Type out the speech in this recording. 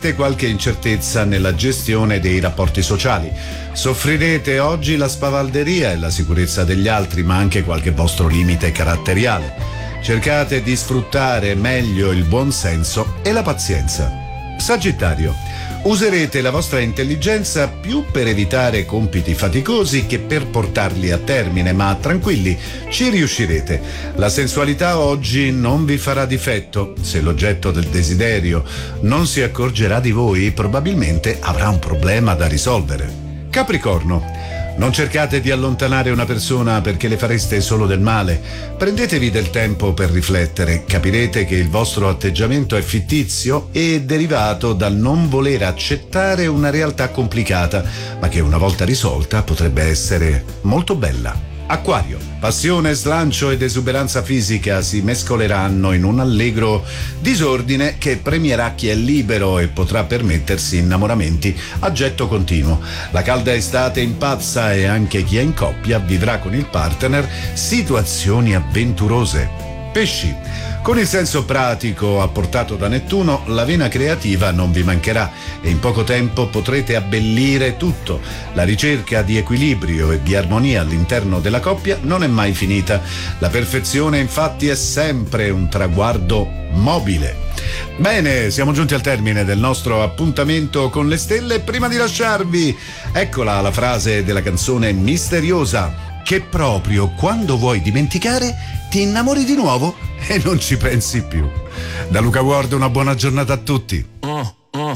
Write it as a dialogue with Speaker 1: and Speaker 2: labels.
Speaker 1: vivrete qualche incertezza nella gestione dei rapporti sociali. Soffrirete oggi la spavalderia e la sicurezza degli altri, ma anche qualche vostro limite caratteriale. Cercate di sfruttare meglio il buon senso e la pazienza. Sagittario, userete la vostra intelligenza più per evitare compiti faticosi che per portarli a termine, ma tranquilli, ci riuscirete. La sensualità oggi non vi farà difetto. Se l'oggetto del desiderio non si accorgerà di voi, probabilmente avrà un problema da risolvere. Capricorno, non cercate di allontanare una persona perché le fareste solo del male. Prendetevi del tempo per riflettere. Capirete che il vostro atteggiamento è fittizio e derivato dal non voler accettare una realtà complicata, ma che una volta risolta potrebbe essere molto bella. Acquario, passione, slancio ed esuberanza fisica si mescoleranno in un allegro disordine che premierà chi è libero e potrà permettersi innamoramenti a getto continuo. La calda estate impazza e anche chi è in coppia vivrà con il partner situazioni avventurose. Pesci, con il senso pratico apportato da Nettuno, la vena creativa non vi mancherà e in poco tempo potrete abbellire tutto. La ricerca di equilibrio e di armonia all'interno della coppia non è mai finita. La perfezione infatti è sempre un traguardo mobile. Bene, siamo giunti al termine del nostro appuntamento con le stelle. Prima di lasciarvi, eccola la frase della canzone misteriosa, che proprio quando vuoi dimenticare ti innamori di nuovo e non ci pensi più. Da Luca Ward una buona giornata a tutti.